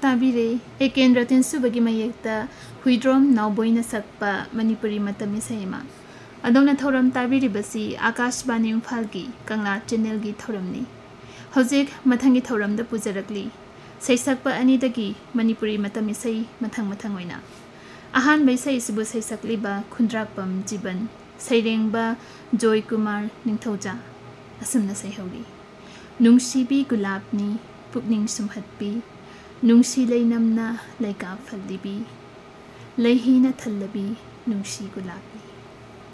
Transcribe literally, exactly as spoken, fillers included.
ताबिरे एकेंद्र तिनसुबगी मयेक्ता हुइद्रोम नावबोइना सकपा मणिपुरी मतम इसैमा अदोंना थौरम ताबिरिबसी आकाशवाणी इम्फालगी कंगला चैनलगी थौरमनी हौजिक मथंगी थौरमदा पुजरकली सैसकपा अनिदगी मणिपुरी मतम इसै मथंग मथंग ओइना अहान बैसै सिबु सैसकलिबा खुंद्राकपम जीवन सैरेंगबा जॉय कुमार निंथौजा असमना सैहौरी नुंसीबी गुलाबनी पुकनिंग सुमहतपी नुंसी लैनमना लैका फल्लिबी लैहीना थल्लबी नुंसी गुलाब